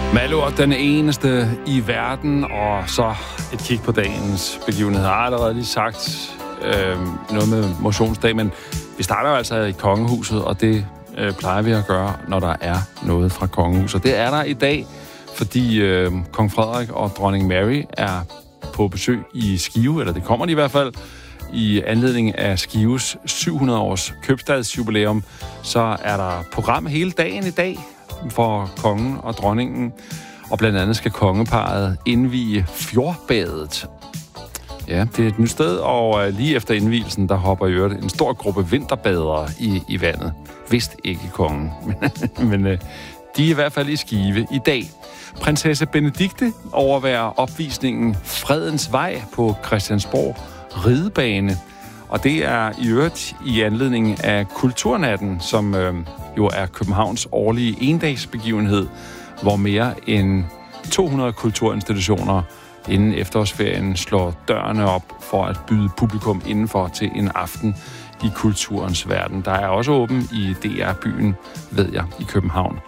Malur, den eneste i verden, og så et kig på dagens begivenhed. Jeg har allerede lige sagt noget med motionsdag, men vi starter jo altså i kongehuset, og det plejer vi at gøre, når der er noget fra kongehuset. Det er der i dag, fordi kong Frederik og dronning Mary er på besøg i Skive, eller det kommer de i hvert fald, i anledning af Skives 700-års købstadsjubilæum. Så er der program hele dagen i dag for kongen og dronningen, og blandt andet skal kongeparret indvie Fjordbadet. Ja, det er et nyt sted, og lige efter indvielsen, der hopper i øvrigt en stor gruppe vinterbadere i vandet. Vist ikke kongen, men de er i hvert fald i Skive i dag. Prinsesse Benedikte overværer opvisningen Fredens Vej på Christiansborg Ridebane. Og det er i øvrigt i anledning af Kulturnatten, som jo er Københavns årlige endagsbegivenhed, hvor mere end 200 kulturinstitutioner inden efterårsferien slår dørene op for at byde publikum indenfor til en aften i kulturens verden. Der er også åben i DR-byen, ved jeg, i København.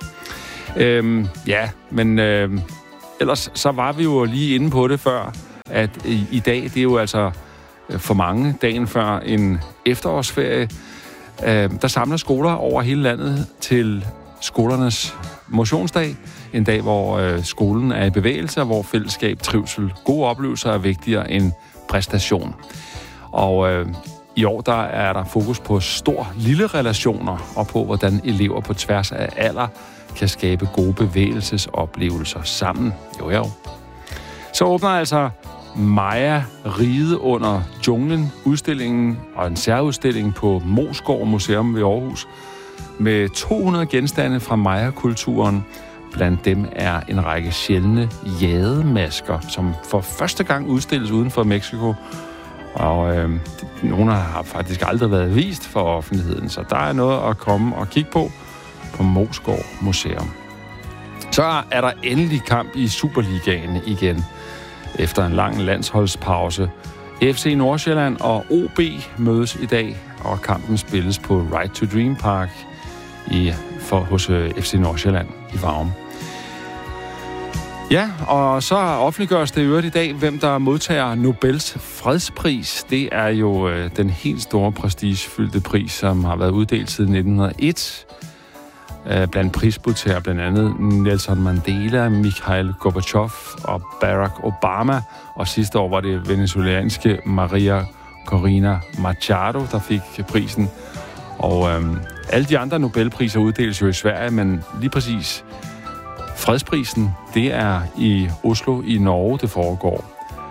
Ellers så var vi jo lige inde på det før, at i dag, det er jo altså for mange dagen før en efterårsferie. Der samler skoler over hele landet til skolernes motionsdag. En dag, hvor skolen er i bevægelse, hvor fællesskab, trivsel, gode oplevelser er vigtigere end præstation. Og i år der er der fokus på stor-lille relationer og på, hvordan elever på tværs af alder kan skabe gode bevægelsesoplevelser sammen. Jo. Så åbner altså Maja Ride under junglen udstillingen og en særudstilling på Moesgaard Museum ved Aarhus med 200 genstande fra Maya-kulturen. Blandt dem er en række sjældne jademasker, som for første gang udstilles uden for Mexico. Og nogle har faktisk aldrig været vist for offentligheden, så der er noget at komme og kigge på Moesgaard Museum. Så er der endelig kamp i Superligaen igen. Efter en lang landsholdspause. FC Nordsjælland og OB mødes i dag, og kampen spilles på Right to Dream Park hos FC Nordsjælland i Varum. Ja, og så offentliggøres det i øvrigt i dag, hvem der modtager Nobels fredspris. Det er jo den helt store prestigefyldte pris, som har været uddelt siden 1901. Blandt prismodtagere blandt andet Nelson Mandela, Mikhail Gorbachev og Barack Obama. Og sidste år var det venezuelanske Maria Corina Machado, der fik prisen. Og alle de andre Nobelpriser uddeles jo i Sverige, men lige præcis fredsprisen, det er i Oslo i Norge, det foregår.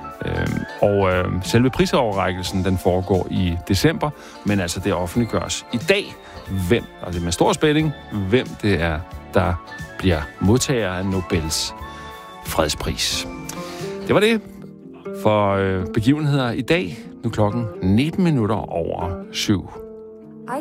Selve prisoverrækkelsen, den foregår i december, men altså det offentliggøres i dag, og det er med stor spænding, hvem det er, der bliver modtager af Nobels fredspris. Det var det for begivenheder i dag. Nu klokken 19 minutter over 7.